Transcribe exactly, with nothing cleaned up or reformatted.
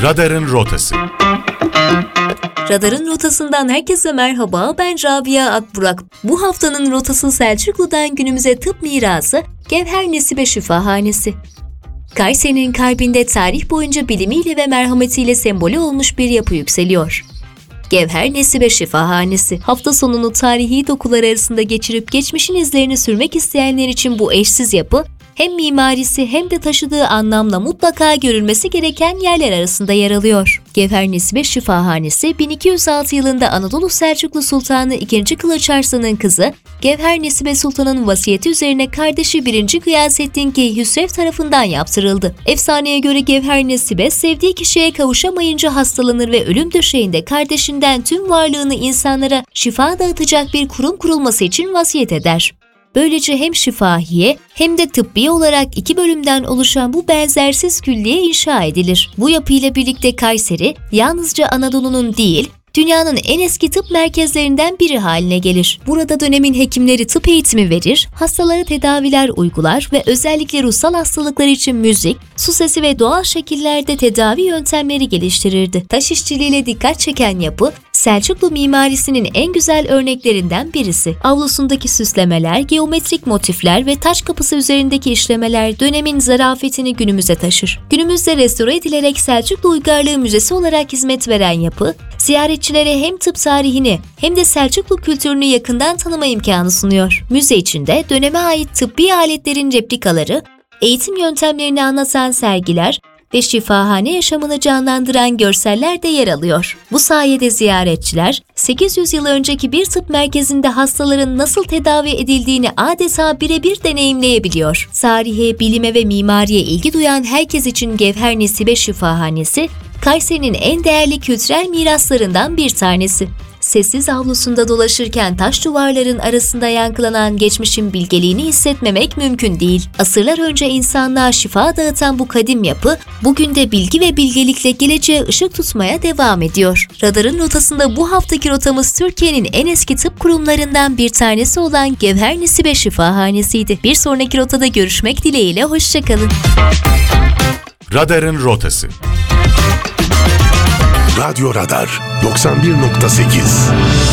Radarın Rotası. Radarın Rotası'ndan herkese merhaba, ben Rabia Akburak. Bu haftanın rotası Selçuklu'dan günümüze tıp mirası Gevher Nesibe Şifahanesi. Kayseri'nin kalbinde tarih boyunca bilimiyle ve merhametiyle sembolü olmuş bir yapı yükseliyor. Gevher Nesibe Şifahanesi, hafta sonunu tarihi dokular arasında geçirip geçmişin izlerini sürmek isteyenler için bu eşsiz yapı, hem mimarisi hem de taşıdığı anlamla mutlaka görülmesi gereken yerler arasında yer alıyor. Gevher Nesibe Şifahanesi, bin iki yüz altı yılında Anadolu Selçuklu Sultanı ikinci. Kılıç Arslan'ın kızı Gevher Nesibe Sultan'ın vasiyeti üzerine kardeşi birinci. Gıyasettin Keyhüsrev tarafından yaptırıldı. Efsaneye göre Gevher Nesibe, sevdiği kişiye kavuşamayınca hastalanır ve ölüm döşeğinde kardeşinden tüm varlığını insanlara şifa dağıtacak bir kurum kurulması için vasiyet eder. Böylece hem şifahiye hem de tıbbi olarak iki bölümden oluşan bu benzersiz külliye inşa edilir. Bu yapıyla birlikte Kayseri, yalnızca Anadolu'nun değil, dünyanın en eski tıp merkezlerinden biri haline gelir. Burada dönemin hekimleri tıp eğitimi verir, hastalara tedaviler uygular ve özellikle ruhsal hastalıklar için müzik, su sesi ve doğal şekillerde tedavi yöntemleri geliştirirdi. Taş işçiliğiyle dikkat çeken yapı, Selçuklu mimarisinin en güzel örneklerinden birisi. Avlusundaki süslemeler, geometrik motifler ve taş kapısı üzerindeki işlemeler dönemin zarafetini günümüze taşır. Günümüzde restore edilerek Selçuklu Uygarlığı Müzesi olarak hizmet veren yapı, ziyaretçilere hem tıp tarihini hem de Selçuklu kültürünü yakından tanıma imkanı sunuyor. Müze içinde döneme ait tıbbi aletlerin replikaları, eğitim yöntemlerini anlatan sergiler ve şifahane yaşamını canlandıran görseller de yer alıyor. Bu sayede ziyaretçiler, sekiz yüz yıl önceki bir tıp merkezinde hastaların nasıl tedavi edildiğini adeta birebir deneyimleyebiliyor. Tarihe, bilime ve mimariye ilgi duyan herkes için Gevher Nesibe Şifahanesi, Kayseri'nin en değerli kültürel miraslarından bir tanesi. Sessiz avlusunda dolaşırken taş duvarların arasında yankılanan geçmişin bilgeliğini hissetmemek mümkün değil. Asırlar önce insanlığa şifa dağıtan bu kadim yapı, bugün de bilgi ve bilgelikle geleceğe ışık tutmaya devam ediyor. Radarın rotasında bu haftaki rotamız Türkiye'nin en eski tıp kurumlarından bir tanesi olan Gevher Nesibe Şifahanesi'ydi. Bir sonraki rotada görüşmek dileğiyle, hoşçakalın. Radarın Rotası. Radyo Radar doksan bir nokta sekiz